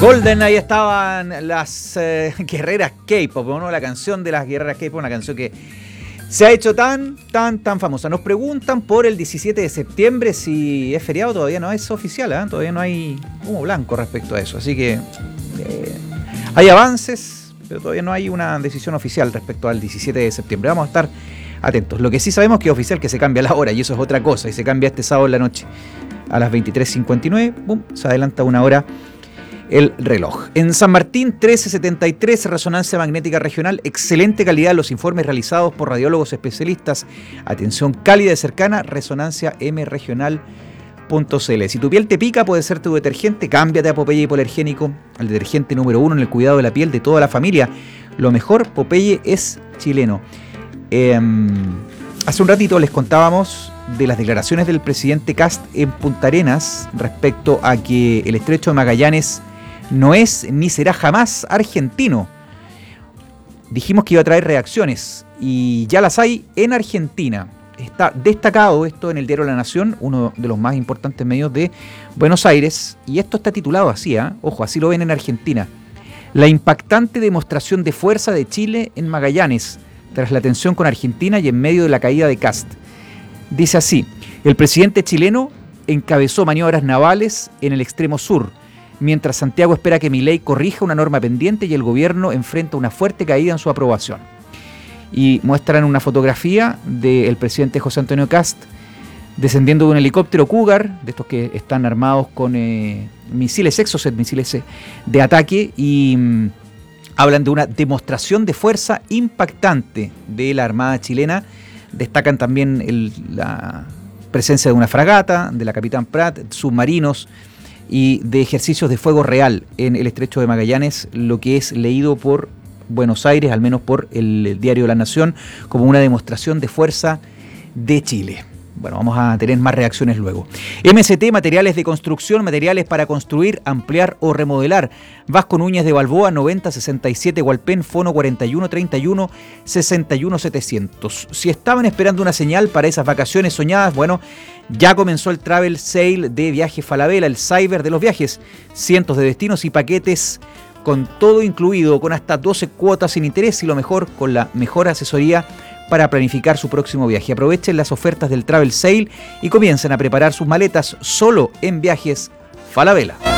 Golden, ahí estaban las guerreras K-pop, ¿no? La canción de las guerreras K-pop, una canción que se ha hecho tan famosa. Nos preguntan por el 17 de septiembre si es feriado, todavía no es oficial, ¿eh? Todavía no hay humo blanco respecto a eso. Así que hay avances, pero todavía no hay una decisión oficial respecto al 17 de septiembre. Vamos a estar atentos. Lo que sí sabemos es que es oficial que se cambia la hora, y eso es otra cosa, y se cambia este sábado en la noche a las 23:59, ¡pum!, se adelanta una hora el reloj. En San Martín, 1373, resonancia magnética regional, excelente calidad los informes realizados por radiólogos especialistas, atención cálida y cercana, resonancia mregional.cl. Si tu piel te pica, puede ser tu detergente, cámbiate a Popeye Hipoalergénico, el detergente número 1 en el cuidado de la piel de toda la familia. Lo mejor, Popeye es chileno. Hace un ratito les contábamos de las declaraciones del presidente Kast en Punta Arenas respecto a que el estrecho de Magallanes no es ni será jamás argentino. Dijimos que iba a traer reacciones y ya las hay en Argentina. Está destacado esto en el diario La Nación, uno de los más importantes medios de Buenos Aires, y esto está titulado así, ojo, así lo ven en Argentina. La impactante demostración de fuerza de Chile en Magallanes, tras la tensión con Argentina y en medio de la caída de Kast. Dice así: el presidente chileno encabezó maniobras navales en el extremo sur, mientras Santiago espera que Milei corrija una norma pendiente y el gobierno enfrenta una fuerte caída en su aprobación. Y muestran una fotografía del presidente José Antonio Kast descendiendo de un helicóptero Cougar, de estos que están armados con misiles Exocet, misiles de ataque, y hablan de una demostración de fuerza impactante de la Armada chilena. Destacan también la presencia de una fragata, de la Capitán Prat, submarinos y de ejercicios de fuego real en el estrecho de Magallanes, lo que es leído por Buenos Aires, al menos por el diario La Nación, como una demostración de fuerza de Chile. Bueno, vamos a tener más reacciones luego. MST, materiales de construcción, materiales para construir, ampliar o remodelar. Vasco Núñez de Balboa, 9067 Hualpén, fono 4131 61700. Si estaban esperando una señal para esas vacaciones soñadas, bueno, ya comenzó el Travel Sale de Viaje Falabella, el cyber de los viajes. Cientos de destinos y paquetes con todo incluido, con hasta 12 cuotas sin interés y lo mejor, con la mejor asesoría para planificar su próximo viaje. Aprovechen las ofertas del Travel Sale y comiencen a preparar sus maletas solo en Viajes Falabella.